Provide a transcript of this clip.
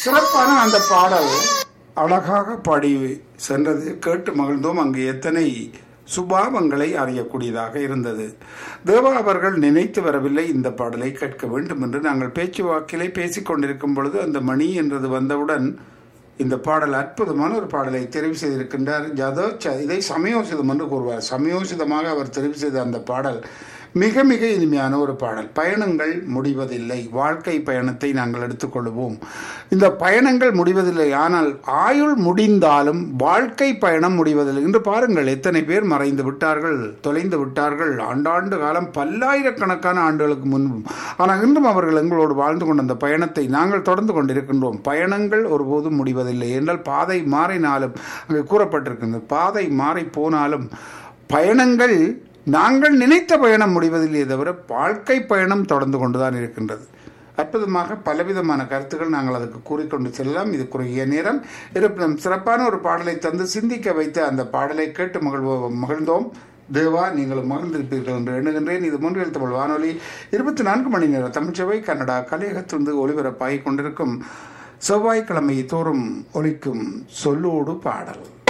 சிறப்பான அந்த பாடல் அழகாக பாடி சென்றது, கேட்டு மகிழ்ந்தோம். அங்கு எத்தனை சுபாவங்களை அறியக்கூடியதாக இருந்தது. தேவா அவர்கள் நினைத்து வரவில்லை இந்த பாடலை கேட்க வேண்டும் என்று. நாங்கள் பேச்சுவாக்கிலே பேசிக்கொண்டிருக்கும் பொழுது அந்த மணி என்றது வந்தவுடன் இந்த பாடல் அற்புதமான ஒரு பாடலை தெரிவு செய்திருக்கின்றார். இதை சமயோசிதம் என்று கூறுவார். சமயோசிதமாக அவர் தெரிவு செய்த அந்த பாடல் மிக மிக இனிமையான ஒரு பாடல். பயணங்கள் முடிவதில்லை, வாழ்க்கை பயணத்தை நாங்கள் எடுத்துக்கொள்வோம். இந்த பயணங்கள் முடிவதில்லை, ஆனால் ஆயுள் முடிந்தாலும் வாழ்க்கை பயணம் முடிவதில்லை. இன்று பாருங்கள், எத்தனை பேர் மறைந்து விட்டார்கள், தொலைந்து விட்டார்கள், ஆண்டாண்டு காலம், பல்லாயிரக்கணக்கான ஆண்டுகளுக்கு முன்பும். ஆனால் இன்றும் அவர்கள் எங்களோடு வாழ்ந்து கொண்ட அந்த பயணத்தை நாங்கள் தொடர்ந்து கொண்டிருக்கின்றோம். பயணங்கள் ஒருபோதும் முடிவதில்லை என்றால் பாதை மாறினாலும், அங்கே கூறப்பட்டிருக்கின்றது, பாதை மாறி போனாலும் பயணங்கள், நாங்கள் நினைத்த பயணம் முடிவதில்லையே தவிர வாழ்க்கை பயணம் தொடர்ந்து கொண்டுதான் இருக்கின்றது. அற்புதமாக பலவிதமான கருத்துக்கள் நாங்கள் அதுக்கு கூறிக்கொண்டு செல்லலாம். இது குறுகிய நேரம் இருப்பினும் சிறப்பான ஒரு பாடலை தந்து சிந்திக்க வைத்த அந்த பாடலை கேட்டு மகிழ்ந்தோம். தேவா, நீங்களும் மகிழ்ந்திருப்பீர்கள் என்று எண்ணுகின்றேன். இது மூன்றில் தமிழ் வானொலி 24 மணி நேரம் தமிழ்ச்சபை கன்னடா கலையகத்திலிருந்து ஒலிபரப்பாகிக் கொண்டிருக்கும் செவ்வாய்க்கிழமை தோறும் ஒலிக்கும் சொல்லோடு பாடல்.